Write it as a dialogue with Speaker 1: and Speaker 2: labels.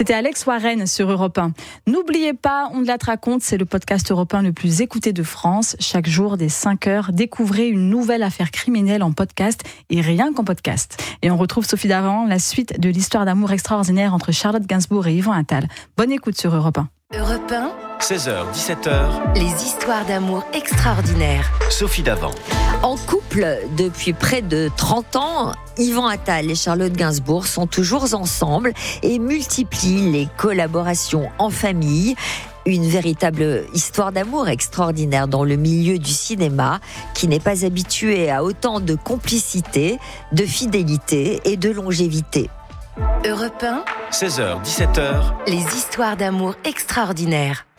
Speaker 1: C'était Alex Warren sur Europe 1. N'oubliez pas, On te raconte, c'est le podcast européen le plus écouté de France. Chaque jour, dès 5h, découvrez une nouvelle affaire criminelle en podcast et rien qu'en podcast. Et on retrouve Sophie Davant, la suite de l'histoire d'amour extraordinaire entre Charlotte Gainsbourg et Yvan Attal. Bonne écoute sur Europe 1.
Speaker 2: Europe 1,
Speaker 3: 16h, 17h,
Speaker 2: les histoires d'amour extraordinaires.
Speaker 3: Sophie Davant.
Speaker 4: En couple depuis près de 30 ans, Yvan Attal et Charlotte Gainsbourg sont toujours ensemble et multiplient les collaborations en famille. Une véritable histoire d'amour extraordinaire dans le milieu du cinéma qui n'est pas habitué à autant de complicité, de fidélité et de longévité.
Speaker 2: Europe 1,
Speaker 3: 16h, 17h,
Speaker 2: les histoires d'amour extraordinaires.